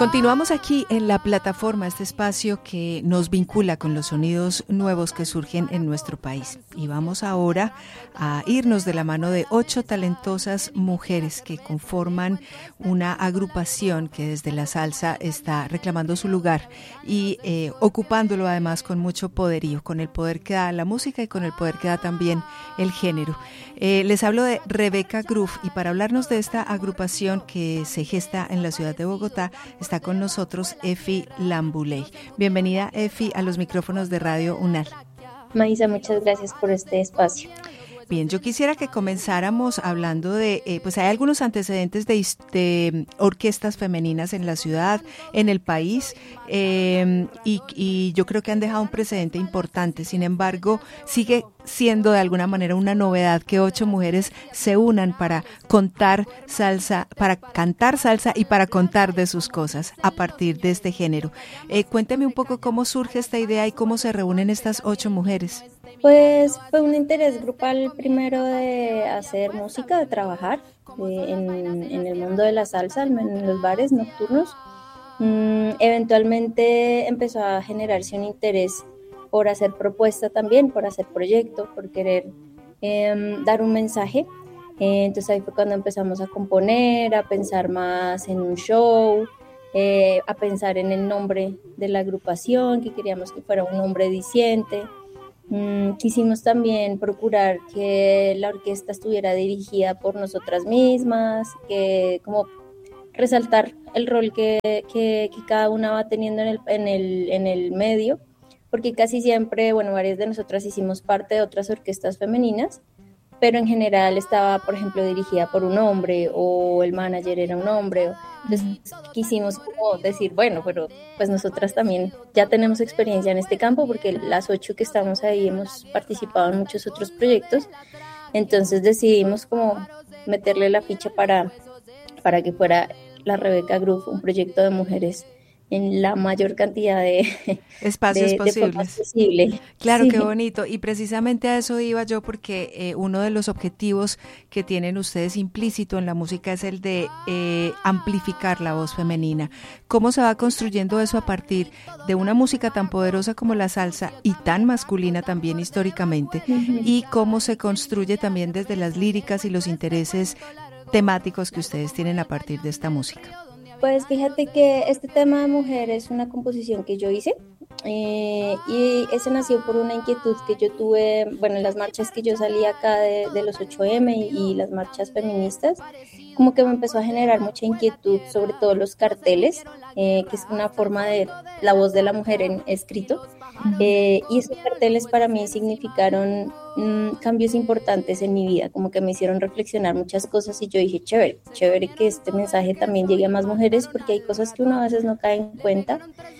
Continuamos aquí en la plataforma, este espacio que nos vincula con los sonidos nuevos que surgen en nuestro país. Y vamos ahora a irnos de la mano de 8 talentosas mujeres que conforman una agrupación que desde la salsa está reclamando su lugar y ocupándolo además con mucho poderío, con el poder que da la música y con el poder que da también el género. Les hablo de Rebeca Groove, y para hablarnos de esta agrupación que se gesta en la ciudad de Bogotá está con nosotros Efi Lambuley. Bienvenida, Efi, a los micrófonos de Radio UNAL. Maísa, muchas gracias por este espacio. Bien, yo quisiera que comenzáramos hablando de, pues hay algunos antecedentes de orquestas femeninas en la ciudad, en el país, y yo creo que han dejado un precedente importante. Sin embargo, sigue siendo de alguna manera una novedad que 8 mujeres se unan para contar salsa, para cantar salsa y para contar de sus cosas a partir de este género. Cuénteme un poco cómo surge esta idea y cómo se reúnen estas 8 mujeres. Pues fue un interés grupal primero de hacer música, de trabajar en el mundo de la salsa, en los bares nocturnos. Eventualmente empezó a generarse un interés por hacer propuesta también, por hacer proyecto, por querer dar un mensaje. Entonces ahí fue cuando empezamos a componer, a pensar más en un show, a pensar en el nombre de la agrupación, que queríamos que fuera un nombre diciente. Quisimos también procurar que la orquesta estuviera dirigida por nosotras mismas, que como resaltar el rol que cada una va teniendo en el medio, porque casi siempre, bueno, varias de nosotras hicimos parte de otras orquestas femeninas, pero en general estaba, por ejemplo, dirigida por un hombre o el manager era un hombre. Entonces quisimos como decir, bueno, pero pues nosotras también ya tenemos experiencia en este campo porque las 8 que estamos ahí hemos participado en muchos otros proyectos. Entonces decidimos como meterle la ficha para que fuera la Rebeca Groove, un proyecto de mujeres en la mayor cantidad de espacios posibles. Posible. Claro, sí. Qué bonito. Y precisamente a eso iba yo, porque uno de los objetivos que tienen ustedes implícito en la música es el de amplificar la voz femenina. ¿Cómo se va construyendo eso a partir de una música tan poderosa como la salsa y tan masculina también históricamente? Uh-huh. Y cómo se construye también desde las líricas y los intereses temáticos que ustedes tienen a partir de esta música. Pues fíjate que este tema de mujer es una composición que yo hice y ese nació por una inquietud que yo tuve, bueno, en las marchas que yo salí acá de los 8M y las marchas feministas, como que me empezó a generar mucha inquietud sobre todo los carteles, que es una forma de la voz de la mujer en escrito. Y esos carteles para mí significaron cambios importantes en mi vida, como que me hicieron reflexionar muchas cosas y yo dije, chévere que este mensaje también llegue a más mujeres porque hay cosas que uno a veces no cae en cuenta.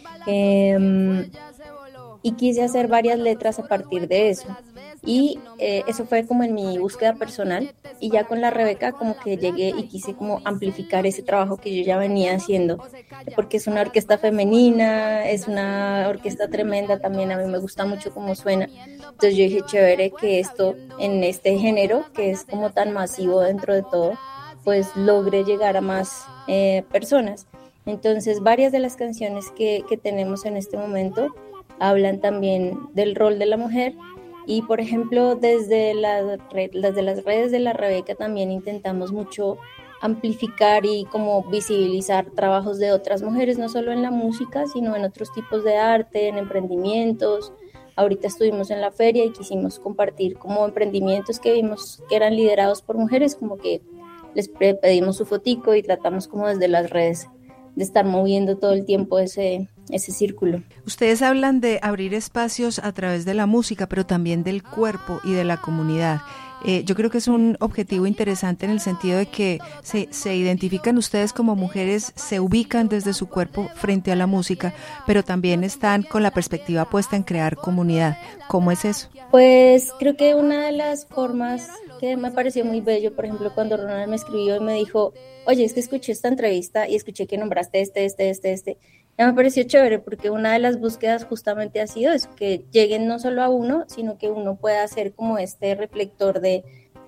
Y quise hacer varias letras a partir de eso. Y eso fue como en mi búsqueda personal, y ya con la Rebeca como que llegué y quise como amplificar ese trabajo que yo ya venía haciendo, porque es una orquesta femenina, es una orquesta tremenda también, a mí me gusta mucho cómo suena. Entonces yo dije, chévere que esto en este género, que es como tan masivo dentro de todo, pues logre llegar a más personas. Entonces varias de las canciones que tenemos en este momento hablan también del rol de la mujer. Y por ejemplo, desde las redes de la Rebeca también intentamos mucho amplificar y como visibilizar trabajos de otras mujeres, no solo en la música, sino en otros tipos de arte, en emprendimientos. Ahorita estuvimos en la feria y quisimos compartir como emprendimientos que vimos que eran liderados por mujeres, como que les pedimos su fotico y tratamos como desde las redes de estar moviendo todo el tiempo ese círculo. Ustedes hablan de abrir espacios a través de la música, pero también del cuerpo y de la comunidad. Yo creo que es un objetivo interesante en el sentido de que se identifican ustedes como mujeres, se ubican desde su cuerpo frente a la música, pero también están con la perspectiva puesta en crear comunidad. ¿Cómo es eso? Pues creo que una de las formas que me pareció muy bello, por ejemplo, cuando Ronald me escribió y me dijo, oye, es que escuché esta entrevista y escuché que nombraste ya me pareció chévere porque una de las búsquedas justamente ha sido eso, que lleguen no solo a uno, sino que uno pueda ser como este reflector de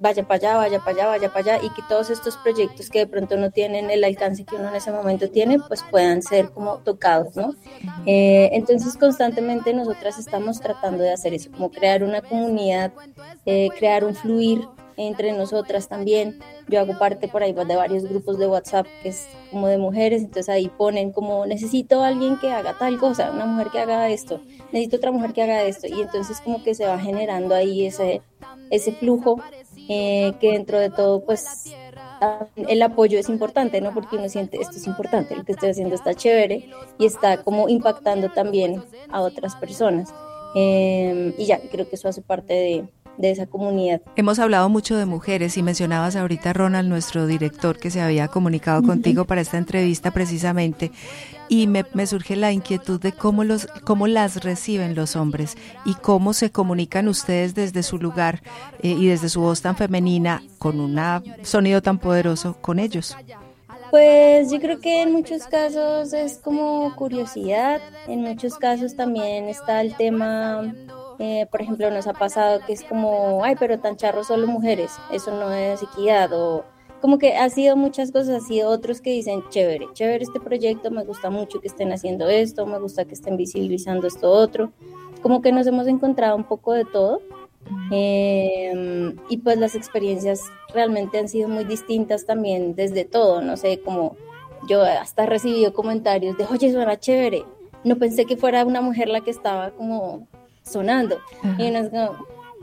vaya para allá, vaya para allá, vaya para allá, y que todos estos proyectos que de pronto no tienen el alcance que uno en ese momento tiene, pues puedan ser como tocados, ¿no? Entonces constantemente nosotras estamos tratando de hacer eso, como crear una comunidad, crear un fluir entre nosotras también. Yo hago parte por ahí de varios grupos de WhatsApp que es como de mujeres, entonces ahí ponen como necesito a alguien que haga tal cosa, una mujer que haga esto, necesito otra mujer que haga esto, y entonces como que se va generando ahí ese flujo, que dentro de todo pues el apoyo es importante, ¿no? Porque uno siente esto es importante, lo que estoy haciendo está chévere y está como impactando también a otras personas, y ya creo que eso hace parte de esa comunidad. Hemos hablado mucho de mujeres y mencionabas ahorita, Ronald, nuestro director, que se había comunicado contigo para esta entrevista precisamente, y me surge la inquietud de cómo las reciben los hombres y cómo se comunican ustedes desde su lugar y desde su voz tan femenina, con un sonido tan poderoso, con ellos. Pues yo creo que en muchos casos es como curiosidad, en muchos casos también está el tema, por ejemplo, nos ha pasado que es como, ay, pero tan charros solo mujeres, eso no es equidad, o como que ha sido muchas cosas, ha sido otros que dicen, chévere este proyecto, me gusta mucho que estén haciendo esto, me gusta que estén visibilizando esto otro, como que nos hemos encontrado un poco de todo. Y pues las experiencias realmente han sido muy distintas también desde todo, no sé, como yo hasta he recibido comentarios de, oye, suena chévere, no pensé que fuera una mujer la que estaba como sonando, y uno es como,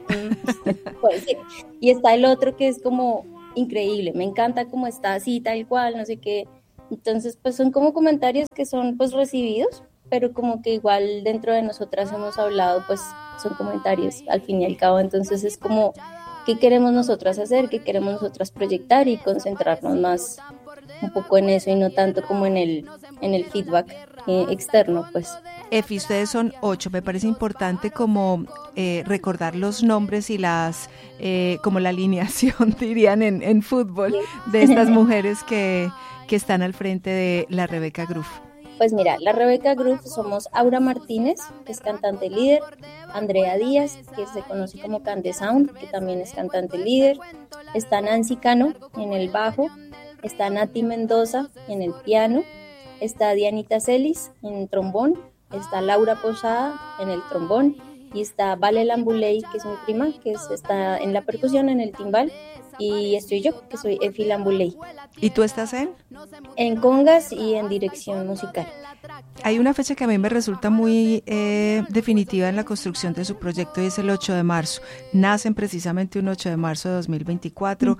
puede ser. Y está el otro que es como increíble, me encanta cómo está así, tal cual, no sé qué, entonces pues son como comentarios que son pues recibidos, pero como que igual dentro de nosotras hemos hablado, pues son comentarios al fin y al cabo, entonces es como qué queremos nosotras hacer, qué queremos nosotras proyectar y concentrarnos más un poco en eso y no tanto como en el feedback externo, pues. Efi, ustedes son 8, me parece importante como recordar los nombres y como la alineación, dirían en fútbol, de estas mujeres que están al frente de la Rebecca Groove. Pues mira, la Rebecca Groove somos Aura Martínez, que es cantante líder, Andrea Díaz, que se conoce como Cante Sound, que también es cantante líder, está Nancy Cano en el bajo, está Nati Mendoza en el piano, está Dianita Celis en trombón, está Laura Posada en el trombón y está Vale Lambuley, que es mi prima, que está en la percusión, en el timbal, y estoy yo, que soy Efi Lambuley. ¿Y tú estás en? En congas y en dirección musical. Hay una fecha que a mí me resulta muy definitiva en la construcción de su proyecto y es el 8 de marzo. Nacen precisamente un 8 de marzo de 2024,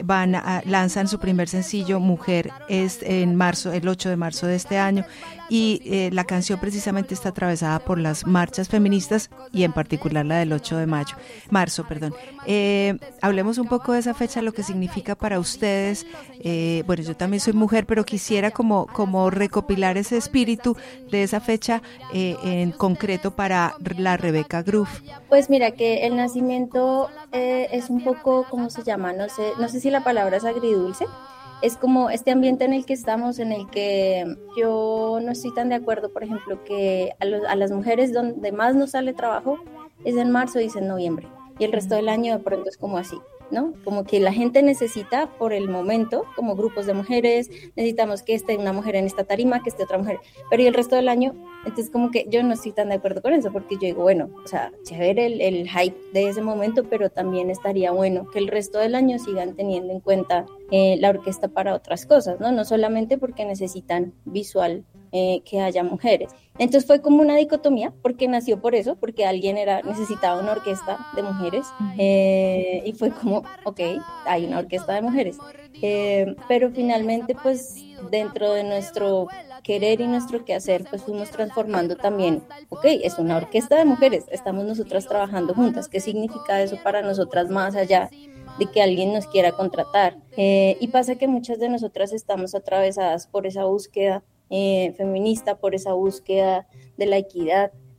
lanzan su primer sencillo, Mujer, es en marzo, el 8 de marzo de este año, y la canción precisamente está atravesada por las marchas feministas y en particular la del 8 de marzo. Hablemos un poco de esa fecha, lo que significa para ustedes. Bueno, yo también soy mujer, pero quisiera como recopilar ese espíritu de esa fecha en concreto para la Rebecca Groove. Pues mira que el nacimiento es un poco, ¿cómo se llama? No sé si la palabra es agridulce. Es como este ambiente en el que estamos, en el que yo no estoy tan de acuerdo, por ejemplo, que a las mujeres donde más nos sale trabajo es en marzo y es en noviembre, y el resto del año de pronto es como así, ¿no? Como que la gente necesita por el momento, como grupos de mujeres, necesitamos que esté una mujer en esta tarima, que esté otra mujer, pero y el resto del año, entonces como que yo no estoy tan de acuerdo con eso, porque yo digo, bueno, o sea, chévere el hype de ese momento, pero también estaría bueno que el resto del año sigan teniendo en cuenta la orquesta para otras cosas, ¿no? No solamente porque necesitan visual que haya mujeres. Entonces fue como una dicotomía, porque nació por eso, porque alguien necesitaba una orquesta de mujeres, y fue como, ok, hay una orquesta de mujeres, pero finalmente pues dentro de nuestro querer y nuestro quehacer pues fuimos transformando también, ok, es una orquesta de mujeres, estamos nosotras trabajando juntas, ¿qué significa eso para nosotras más allá de que alguien nos quiera contratar? Y pasa que muchas de nosotras estamos atravesadas por esa búsqueda feminista, por esa búsqueda de la equidad,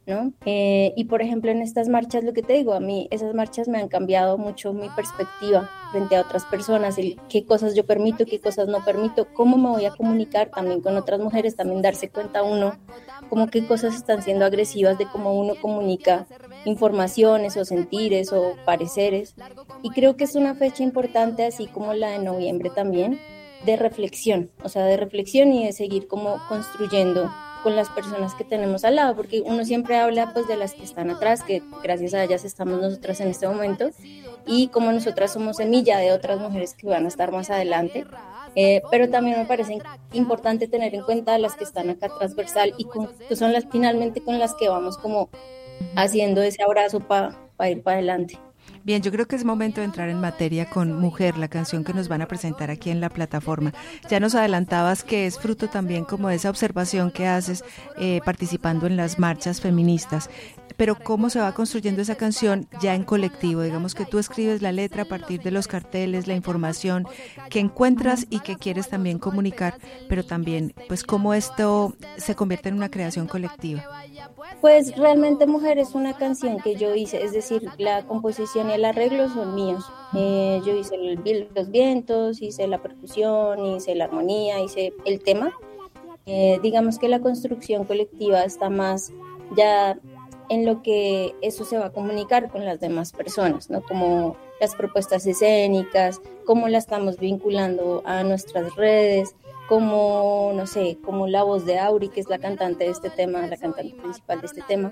¿no? Y por ejemplo en estas marchas, lo que te digo, a mí esas marchas me han cambiado mucho mi perspectiva frente a otras personas, el qué cosas yo permito, qué cosas no permito, cómo me voy a comunicar también con otras mujeres, también darse cuenta uno como qué cosas están siendo agresivas de cómo uno comunica informaciones o sentires o pareceres. Y creo que es una fecha importante, así como la de noviembre también, de reflexión, o sea, de reflexión y de seguir como construyendo con las personas que tenemos al lado, porque uno siempre habla pues de las que están atrás, que gracias a ellas estamos nosotras en este momento, y como nosotras somos semilla de otras mujeres que van a estar más adelante, pero también me parece importante tener en cuenta las que están acá transversal y que son las finalmente con las que vamos como haciendo ese abrazo para ir para adelante. Bien, yo creo que es momento de entrar en materia con Mujer, la canción que nos van a presentar aquí en la plataforma. Ya nos adelantabas que es fruto también como de esa observación que haces participando en las marchas feministas, pero ¿cómo se va construyendo esa canción ya en colectivo? Digamos que tú escribes la letra a partir de los carteles, la información que encuentras y que quieres también comunicar, pero también pues cómo esto se convierte en una creación colectiva. Pues realmente Mujer es una canción que yo hice, es decir, la composición y el arreglo son míos. Yo hice los vientos, hice la percusión, hice la armonía, hice el tema. Digamos que la construcción colectiva está más ya en lo que eso se va a comunicar con las demás personas, ¿no? Como las propuestas escénicas, cómo la estamos vinculando a nuestras redes, como, no sé, como la voz de Auri, que es la cantante de este tema, la cantante principal de este tema,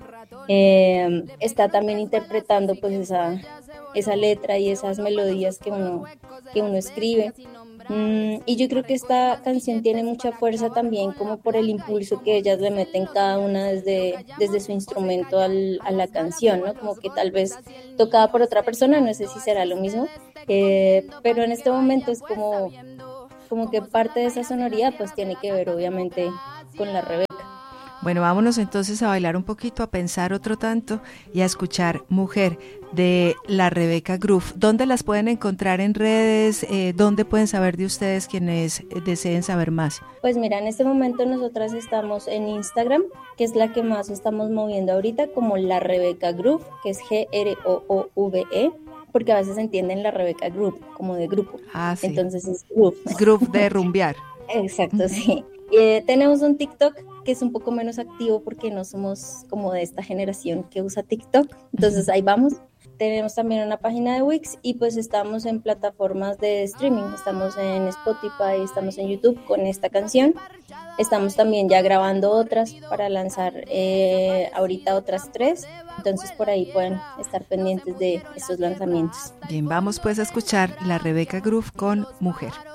está también interpretando pues esa letra y esas melodías que uno escribe. Y yo creo que esta canción tiene mucha fuerza también como por el impulso que ellas le meten cada una desde su instrumento a la canción, ¿no? Como que tal vez tocada por otra persona, no sé si será lo mismo, pero en este momento es como que parte de esa sonoridad pues tiene que ver obviamente con la Rebeca. Bueno, vámonos entonces a bailar un poquito, a pensar otro tanto y a escuchar Mujer de la Rebeca Groove. ¿Dónde las pueden encontrar en redes? ¿Dónde pueden saber de ustedes quienes deseen saber más? Pues mira, en este momento nosotras estamos en Instagram, que es la que más estamos moviendo ahorita, como la Rebeca Groove, que es Groove, porque a veces entienden la Rebeca Group, como de grupo. Ah, sí. Entonces es Groove. Groove de rumbear. Exacto, sí. Tenemos un TikTok que es un poco menos activo porque no somos como de esta generación que usa TikTok, entonces ahí vamos. Tenemos también una página de Wix y pues estamos en plataformas de streaming, estamos en Spotify, estamos en YouTube con esta canción, estamos también ya grabando otras para lanzar ahorita otras 3, entonces por ahí pueden estar pendientes de estos lanzamientos. Bien, vamos pues a escuchar la Rebeca Groove con Mujer.